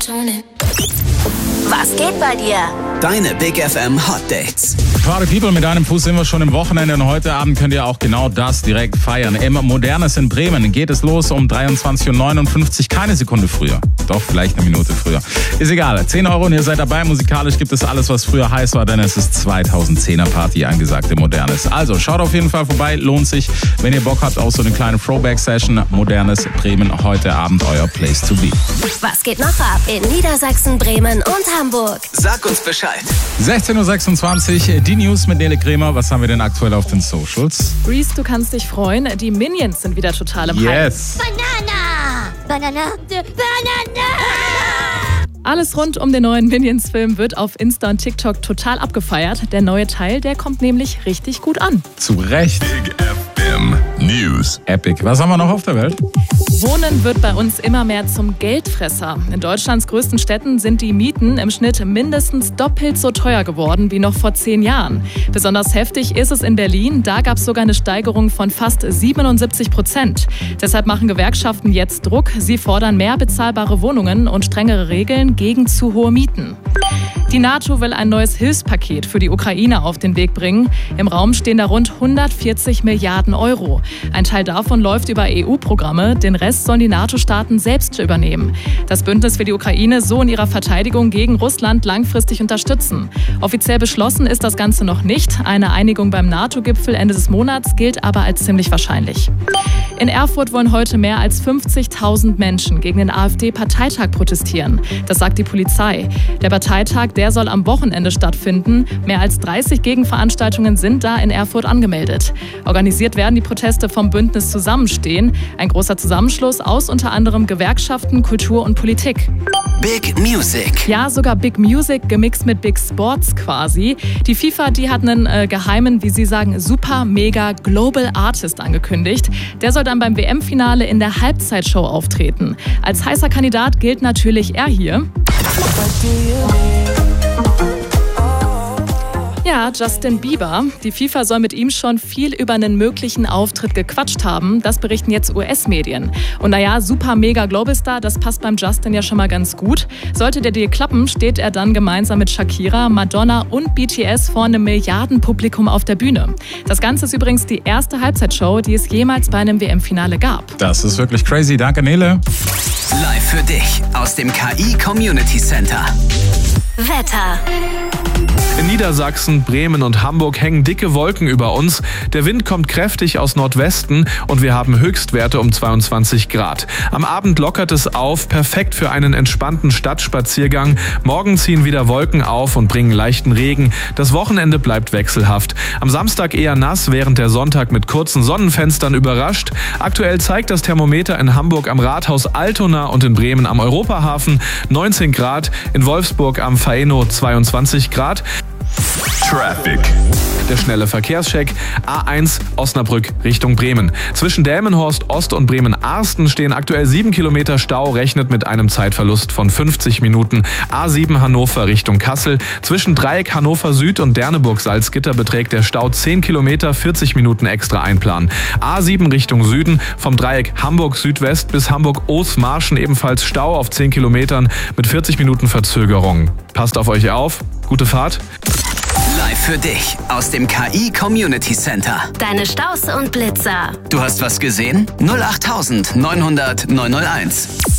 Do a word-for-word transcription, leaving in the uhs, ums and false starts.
Was geht bei dir? Deine Big F M Hot Dates. Party People, mit einem Fuß sind wir schon im Wochenende und heute Abend könnt ihr auch genau das direkt feiern. Im Modernes in Bremen geht es los um dreiundzwanzig Uhr neunundfünfzig, keine Sekunde früher. Doch, vielleicht eine Minute früher. Ist egal, zehn Euro und ihr seid dabei. Musikalisch gibt es alles, was früher heiß war, denn es ist zweitausendzehner Party angesagt im Modernes. Also schaut auf jeden Fall vorbei, lohnt sich, wenn ihr Bock habt auf so eine kleine Throwback-Session. Modernes Bremen, heute Abend euer Place to be. Was geht noch ab in Niedersachsen, Bremen und Hamburg? Sag uns Bescheid. sechzehn Uhr sechsundzwanzig, die News mit Nele Kremer. Was haben wir denn aktuell auf den Socials? Reese, du kannst dich freuen. Die Minions sind wieder total im Hype. Yes. Banana! Banana! Banana! Alles rund um den neuen Minions-Film wird auf Insta und TikTok total abgefeiert. Der neue Teil, der kommt nämlich richtig gut an. Zu Recht. Big F M News. Epic. Was haben wir noch auf der Welt? Wohnen wird bei uns immer mehr zum Geldfresser. In Deutschlands größten Städten sind die Mieten im Schnitt mindestens doppelt so teuer geworden wie noch vor zehn Jahren. Besonders heftig ist es in Berlin. Da gab es sogar eine Steigerung von fast siebenundsiebzig Prozent. Deshalb machen Gewerkschaften jetzt Druck. Sie fordern mehr bezahlbare Wohnungen und strengere Regeln gegen zu hohe Mieten. Die NATO will ein neues Hilfspaket für die Ukraine auf den Weg bringen. Im Raum stehen da rund hundertvierzig Milliarden Euro. Ein Teil davon läuft über E U-Programme, den Rest sollen die NATO-Staaten selbst übernehmen. Das Bündnis will die Ukraine so in ihrer Verteidigung gegen Russland langfristig unterstützen. Offiziell beschlossen ist das Ganze noch nicht. Eine Einigung beim NATO-Gipfel Ende des Monats gilt aber als ziemlich wahrscheinlich. In Erfurt wollen heute mehr als fünfzigtausend Menschen gegen den AfD-Parteitag protestieren. Das sagt die Polizei. Der Parteitag, der soll am Wochenende stattfinden. Mehr als dreißig Gegenveranstaltungen sind da in Erfurt angemeldet. Organisiert werden die Proteste vom Bündnis Zusammenstehen. Ein großer Zusammenschluss aus unter anderem Gewerkschaften, Kultur und Politik. Big Music. Ja, sogar Big Music gemixt mit Big Sports quasi. Die FIFA, die hat einen äh, geheimen, wie sie sagen, super mega Global Artist angekündigt. Der soll dann beim W M-Finale in der Halbzeitshow auftreten. Als heißer Kandidat gilt natürlich er hier. Ja, Justin Bieber. Die FIFA soll mit ihm schon viel über einen möglichen Auftritt gequatscht haben. Das berichten jetzt U S-Medien. Und naja, super mega Global-Star, das passt beim Justin ja schon mal ganz gut. Sollte der Deal klappen, steht er dann gemeinsam mit Shakira, Madonna und B T S vor einem Milliardenpublikum auf der Bühne. Das Ganze ist übrigens die erste Halbzeitshow, die es jemals bei einem W M-Finale gab. Das ist wirklich crazy. Danke, Nele. Live für dich aus dem K I Community Center. Wetter. In Niedersachsen, Bremen und Hamburg hängen dicke Wolken über uns. Der Wind kommt kräftig aus Nordwesten und wir haben Höchstwerte um zweiundzwanzig Grad. Am Abend lockert es auf, perfekt für einen entspannten Stadtspaziergang. Morgen ziehen wieder Wolken auf und bringen leichten Regen. Das Wochenende bleibt wechselhaft. Am Samstag eher nass, während der Sonntag mit kurzen Sonnenfenstern überrascht. Aktuell zeigt das Thermometer in Hamburg am Rathaus Altona und in Bremen am Europahafen neunzehn Grad, in Wolfsburg am Faeno zweiundzwanzig Grad. Traffic. Der schnelle Verkehrscheck. A eins Osnabrück Richtung Bremen. Zwischen Delmenhorst Ost und Bremen-Arsten stehen aktuell sieben Kilometer Stau, rechnet mit einem Zeitverlust von fünfzig Minuten. A sieben Hannover Richtung Kassel. Zwischen Dreieck Hannover Süd und Derneburg-Salzgitter beträgt der Stau zehn Kilometer, vierzig Minuten extra einplanen. A sieben Richtung Süden. Vom Dreieck Hamburg Südwest bis Hamburg-Oos-Marschen ebenfalls Stau auf zehn Kilometern mit vierzig Minuten Verzögerung. Passt auf euch auf. Gute Fahrt. Live für dich aus dem K I Community Center. Deine Staus und Blitzer. Du hast was gesehen? null acht neunhundert neunhunderт neunhunderteins.